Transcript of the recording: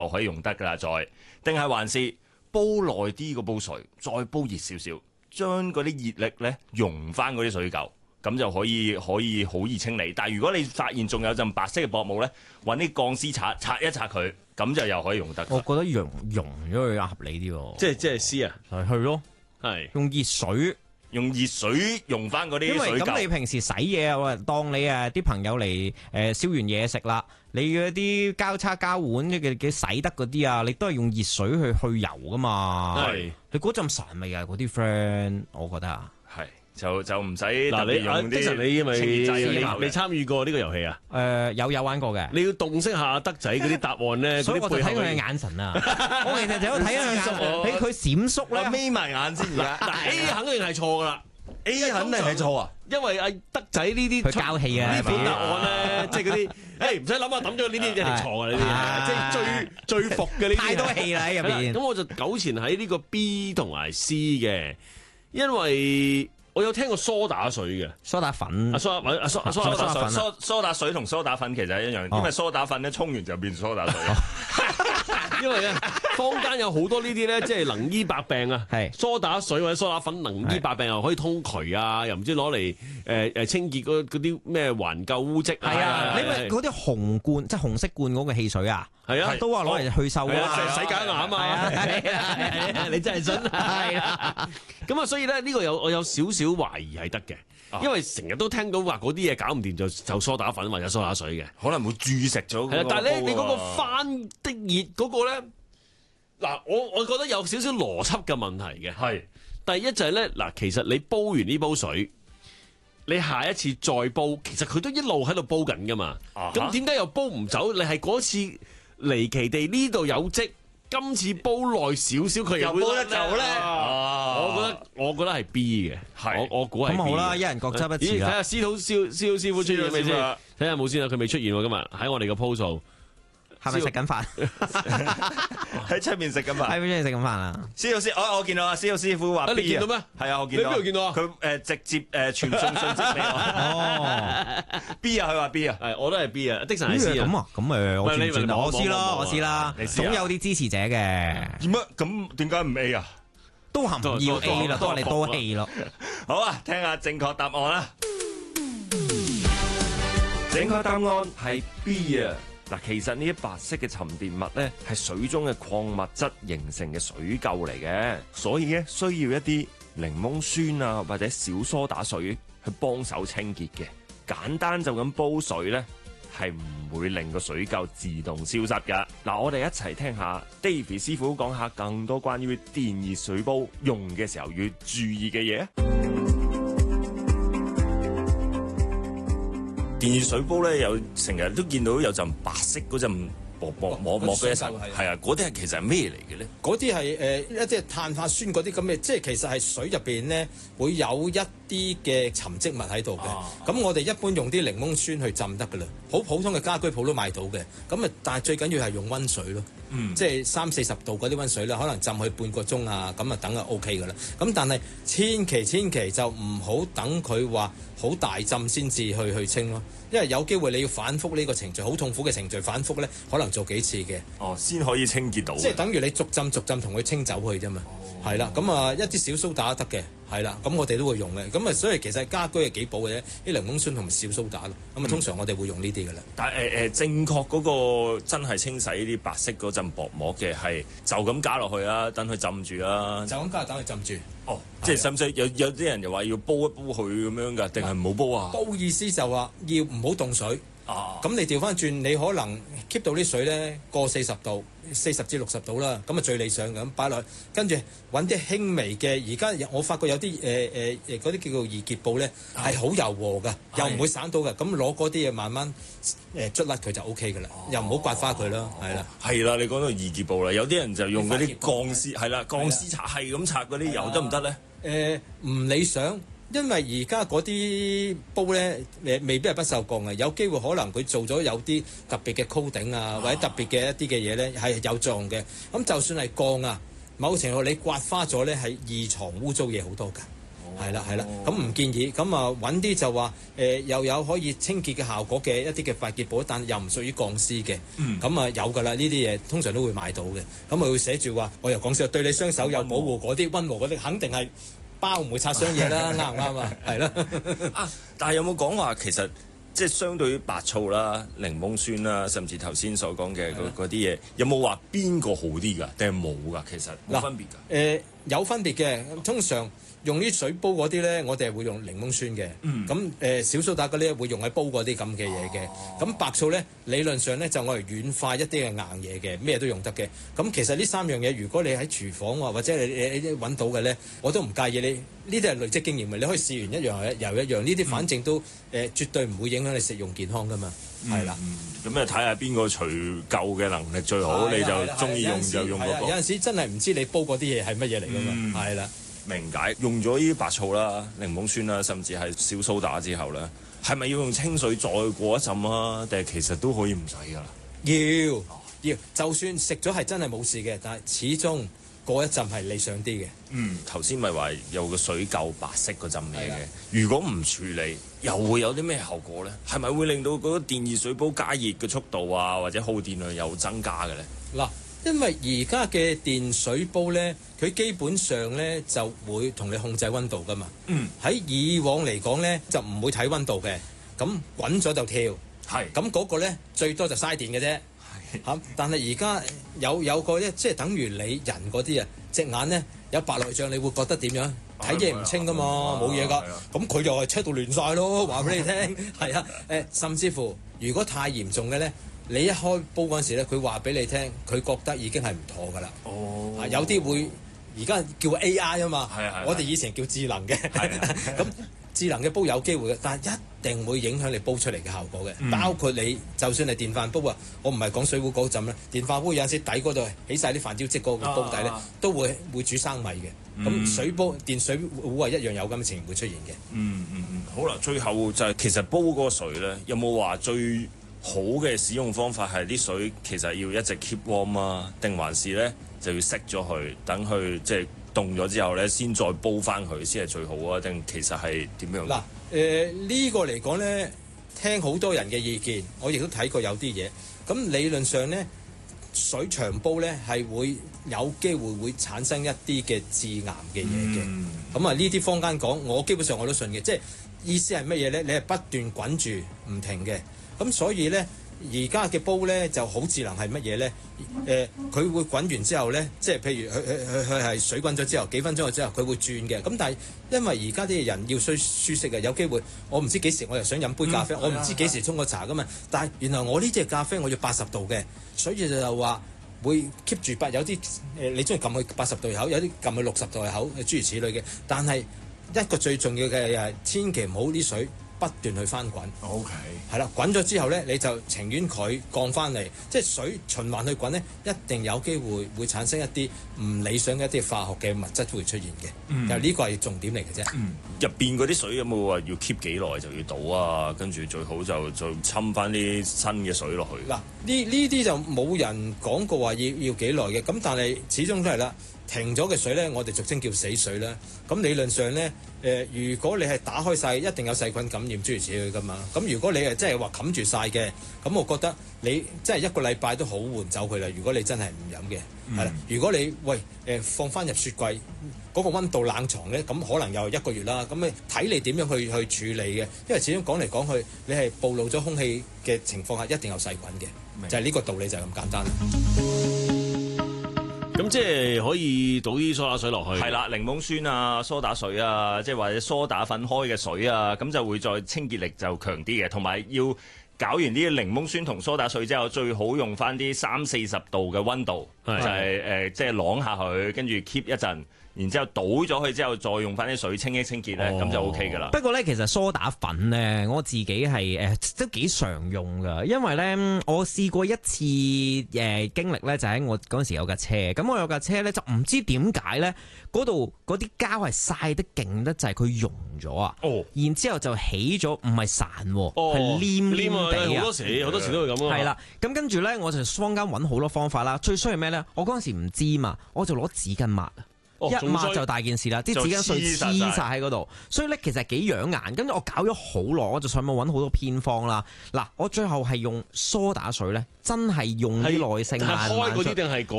可以用得㗎啦，定係還是煲耐啲個煲水，再煲熱少少，將嗰啲熱力咧溶翻嗰啲水垢。咁就可以好易清理，但係如果你發現仲有陣白色嘅薄霧咧，揾啲鋼絲刷一刷佢，咁就又可以用得。 我覺得溶咗佢合理啲喎。 即係絲啊， 係咯， 係用熱水溶翻嗰啲水垢。 因為咁你平時洗嘢啊，當你啲朋友嚟燒完嘢食啦，你嗰啲膠叉膠碗嘅洗得嗰啲啊，你都係用熱水去油噶嘛。 係你嗰陣神味啊，嗰啲 friend，我覺得啊。 係就唔使嗱，你你咪未參與過呢個遊戲啊？ 有玩過嘅。 你要洞悉下德仔嗰啲答案咧， 所以我就睇佢嘅眼神啊！我其實就睇佢眼神，佢閃縮咧， 眯埋眼先而家。 嗱 A 肯定係錯噶啦 ，A 肯定係錯啊！ 因為阿德仔呢啲佢交氣啊， 呢款答案咧，即係嗰啲，唔使諗啊，抌咗呢啲一定錯啊！呢啲即係最服嘅呢啲， 太多氣啦喺入邊。 咁我就糾纏喺呢個 B 同埋 C 嘅，因為我有聽過梳打水嘅， 梳打粉， 梳打水同梳打粉其實係一樣，因為梳打粉咧沖完就變梳打水。 因為咧，坊間有好多呢啲咧，即係能醫百病啊！ 係梳打水或者梳打粉能醫百病，又可以通渠啊，又唔知攞嚟清潔嗰啲咩環垢污漬啊！ 係啊，你咪嗰啲紅罐，即係紅色罐嗰個汽水啊！ 係啊， 都話攞嚟去臭啊， 洗假牙啊嘛！你真係信係啦！咁啊，所以咧呢個我有少少懷疑係得嘅，因為成日都聽到話嗰啲嘢搞唔掂就梳打粉或者梳打水嘅， 可能會注食咗。 係啦，但係咧你嗰個翻的熱嗰個咧，嗱我覺得有少少邏輯嘅問題嘅。 係第一就係咧，嗱其實你煲完呢煲水，你下一次再煲，其實佢都一路喺度煲緊噶嘛。咁點解又煲唔走？你係嗰次離奇地呢度有積，今次煲耐少少佢又煲得走咧？我覺得係 B 嘅，我估係 B。咁好啦，一人各執一詞啦。 睇下司徒師傅出現未先？睇下冇先啦，佢未出現喎，今日喺我哋嘅 post 數。 係咪食緊飯？ 喺出面食緊飯。 喺邊度食緊飯啊？ 施老師，我見到啊，施老師傅話 B 啊。 你見到咩？ 係啊，我見到。 你邊度見到啊？ 佢直接傳送信息俾我。哦 B 啊，佢話 B 啊。 係，我都係 B 啊。的神係 C 啊。 咁啊，咁我試啦，總有啲支持者嘅。 點啊？咁點解唔 A 啊？ 都含唔要 A 啦，多你多 A 咯。 好啊，聽下正確答案啦。正確答案係 B 啊。嗱，其實呢啲白色嘅沉澱物咧，係水中嘅礦物質形成嘅水垢嚟嘅，所以咧需要一啲檸檬酸啊或者小蘇打水去幫手清潔嘅。簡單就咁煲水咧，係唔會令個水垢自動消失㗎。嗱，我哋一齊聽下 David 師傅講下更多關於電熱水煲用嘅時候要注意嘅嘢。電熱水煲咧，有成日都見到有陣白色嗰陣薄嘅一層，係啊，嗰啲係其實係咩嚟嘅咧？ 嗰啲係一啲碳化酸嗰啲咁嘅，即係其實係水入邊咧會有一啲嘅沉積物喺度嘅。咁我哋一般用啲檸檬酸去浸得噶啦，好普通嘅家居鋪都買到嘅。咁啊，但係最緊要係用溫水咯，即係30-40度嗰啲溫水啦，可能浸去半個鐘啊，咁啊等就 OK 噶啦。咁但係千祈就唔好等佢話好大浸先至去清咯，因為有機會你要反覆呢個程序，好痛苦嘅程序，反覆咧可能做幾次嘅， 先可以清潔到。即係等於你逐浸同佢清走去啫嘛，係啦。咁啊一啲小蘇打得嘅，係啦。咁我哋都會用嘅。咁啊所以其實家居係幾補嘅啫，啲檸檬酸同埋小蘇打咯。咁啊通常我哋會用呢啲噶啦。 但係正確嗰個真係清洗呢啲白色嗰陣薄膜嘅係就咁加落去啊，等佢浸住啊。 就咁加等佢浸住。 即係使唔使有啲人又話要煲一煲佢咁樣㗎？定係唔好煲啊？ 煲意思就話要唔好凍水。咁你調翻轉，你可能 keep 到啲水咧過40度，40至60度啦，咁啊最理想咁擺落去，跟住揾啲輕微嘅。而家我發覺有啲嗰啲叫做易潔布咧，係好柔和噶，又唔會散到嘅。咁攞嗰啲嘢慢慢捽甩佢就 OK 噶啦，又唔好刮花佢啦，係啦。 係啦，你講到易潔布啦，有啲人就用嗰啲鋼絲，係啦，鋼絲擦係咁擦嗰啲油得唔得咧？ 唔理想。因為而家嗰啲煲咧，未必係不鏽鋼嘅，有機會可能佢做咗有啲特別嘅 coating啊，或者特別嘅一啲嘅嘢咧，係有作用嘅。咁就算係鋼啊，某程度你刮花咗咧，係易藏污糟嘢好多㗎。 係啦係啦，咁唔建議，咁啊揾啲就話又有可以清潔嘅效果嘅一啲嘅髮潔寶，但又唔屬於鋼絲嘅，咁啊有㗎啦，呢啲嘢通常都會買到嘅，咁啊會寫住話，我又講笑，對你雙手有保護嗰啲溫和嗰啲，肯定係包唔會擦傷嘢啦，啱唔啱啊？係啦， 但係有冇講話其實即係相對於白醋啦、檸檬酸啦，甚至頭先所講嘅嗰啲嘢，有冇話邊個好啲㗎？定係冇㗎？其實冇分別㗎。 有分別嘅，通常用啲水煲嗰啲咧，我哋係會用檸檬酸嘅。咁小蘇打嗰啲會用喺煲嗰啲咁嘅嘢嘅。咁白醋咧，理論上咧就我嚟軟化一啲嘅硬嘢嘅，咩都用得嘅。咁其實呢3樣嘢，如果你喺廚房或者你揾到嘅咧，我都唔介意你。呢啲係累積經驗嘅，你可以試完一樣又一樣。呢啲反正都絕對唔會影響你食用健康噶嘛。係啦。 咁啊睇下邊個除舊嘅能力最好，你就中意用就用嗰個。 有陣時真係唔知你煲嗰啲嘢係乜嘢嚟噶嘛。係啦。 明解。用咗呢啲白醋啦、檸檬酸啦，甚至係小蘇打之後咧，係咪要用清水再過一陣啊？定係其實都可以唔使㗎啦？ 要，就算食咗係真係冇事嘅，但係始終過一陣係理想啲嘅。 頭先咪話有個水垢白色嗰陣味嘅，如果唔處理，又會有啲咩後果咧？係咪會令到嗰個電熱水煲加熱嘅速度啊，或者耗電量又增加嘅咧？ 嗱，因為而家嘅電水煲咧，佢基本上咧就會同你控制溫度噶嘛。喺以往嚟講咧，就唔會睇溫度嘅，咁滾咗就跳。咁嗰個咧最多就嘥電嘅啫。但係而家有個咧，即係等於你人嗰啲啊，隻眼咧有白內障，你會覺得點樣？睇嘢唔清噶嘛，冇嘢㗎。咁佢就係 check 到亂晒咯，話俾你聽。係啊，甚至乎如果太嚴重嘅咧，你一開煲嗰陣時咧，佢話俾你聽，佢覺得已經係唔妥㗎啦。有啲會而家叫 AI 啊嘛，我哋以前叫智能嘅。咁智能嘅煲有機會嘅，但係一定會影響你煲出嚟嘅效果嘅。包括你就算係電飯煲啊，我唔係講水壺嗰陣咧，電飯煲有陣時底嗰度起晒啲飯焦漬嗰個煲底咧，都會煮生米嘅。咁電水壺一樣有咁嘅情形會出現嘅。 好啦，最後就係其實煲嗰個水咧，有冇話最好嘅使用方法係啲水其實要一直 keep warm 啊，定還是咧就要熄咗佢，等佢即係凍咗之後咧，先再煲翻佢先係最好啊？定其實係點樣？ 嗱，呢個嚟講咧，聽好多人嘅意見，我亦都睇過有啲嘢。咁理論上咧，水長煲咧係會有機會產生一啲嘅致癌嘅嘢嘅。咁啊，呢啲坊間講，我基本上我都信嘅。即係意思係乜嘢咧？你係不斷滾住唔停嘅。咁所以咧，而家嘅煲咧就好智能係乜嘢咧？佢會滾完之後咧，即係譬如佢係水滾咗之後幾分鐘之後，佢會轉嘅。咁但係因為而家啲人要舒適嘅，有機會我唔知幾時我又想飲杯咖啡，我唔知幾時沖個茶噶嘛。但係原來我呢隻咖啡我要80度嘅，所以就話會 keep 住有啲你中意撳去80度口，有啲撳去60度口，諸如此類嘅。但係一個最重要嘅係千祈唔好啲水不斷去翻滾。 OK， 係啦，滾咗之後咧，你就情願佢降翻嚟，即係水循環去滾咧，一定有機會產生一啲唔理想嘅一啲化學嘅物質會出現嘅。就呢個係重點嚟嘅啫。 入邊嗰啲水有冇話要 keep 幾耐就要倒啊？跟住最好就再侵翻啲新嘅水落去。 嗱，呢啲就冇人講過話要幾耐嘅，咁但係始終都係啦。停咗嘅水咧，我哋俗稱叫死水啦。咁理論上咧，如果你係打開晒，一定有細菌感染諸如此類噶嘛。咁如果你係真係話冚住晒嘅，咁我覺得你真係1個禮拜都好換走佢啦。如果你真係唔飲嘅，係啦。如果你放翻入雪櫃，嗰個溫度冷藏咧，咁可能又1個月啦。咁你睇你點樣去處理嘅，因為始終講嚟講去，你係暴露咗空氣嘅情況下，一定有細菌嘅，就係呢個道理就係咁簡單啦。 咁即係可以倒啲蘇打水落去， 係啦，檸檬酸啊、蘇打水啊，即係或者蘇打粉開嘅水啊，咁就會再清潔力就強啲嘅，同埋要搞完啲檸檬酸同蘇打水之後，最好用翻啲30-40度嘅溫度，就係即係啷下佢，跟住 keep 一陣。然之後倒咗佢之後，再用翻啲水清一清潔咧，咁就 OK 噶啦。 不過咧，其實蘇打粉咧，我自己係都幾常用噶，因為咧我試過一次經歷咧，就喺我嗰陣時有架車，咁我有架車咧就唔知點解咧，嗰度嗰啲膠係曬得勁得滯，佢溶咗啊！然之後就起咗，唔係散喎，係黏黏地啊！ 好多時都會咁啊！ 係啦，咁跟住咧，我就坊間揾好多方法啦。最衰係咩咧？我嗰陣時唔知嘛，我就攞紙巾抹。 一抹就大件事啦，啲紙巾碎黐晒喺嗰度，所以咧其實幾養眼。跟住我搞咗好耐，我就上網揾好多偏方啦。嗱，我最後係用梳打水咧，真係用啲耐性慢慢係開嗰啲定係嗰